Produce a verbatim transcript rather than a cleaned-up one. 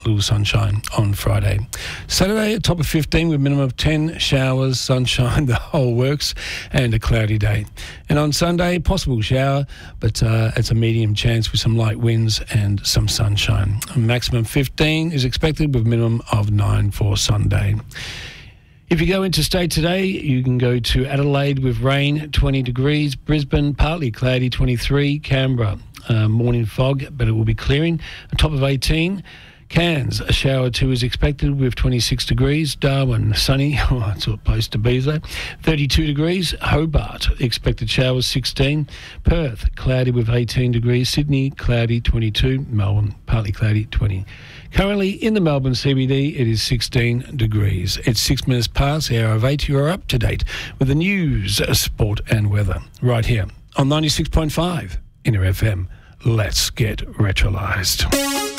A little sunshine on Friday. Saturday, a top of fifteen with minimum of ten showers, sunshine, the whole works, and a cloudy day. And on Sunday, possible shower, but uh, it's a medium chance with some light winds and some sunshine. A maximum fifteen is expected with minimum of nine for Sunday. If you go interstate today, you can go to Adelaide with rain, twenty degrees, Brisbane, partly cloudy, twenty-three, Canberra, uh, morning fog, but it will be clearing, a top of eighteen. Cairns, a shower or two is expected with twenty-six degrees. Darwin, sunny, oh, it's a place to be though, thirty-two degrees. Hobart, expected showers sixteen. Perth, cloudy with eighteen degrees. Sydney, cloudy, twenty-two. Melbourne, partly cloudy, twenty. Currently in the Melbourne C B D, it is sixteen degrees. It's six minutes past the hour of eight. You are up to date with the news, sport and weather right here on ninety-six point five Inner F M. Let's get retrolised.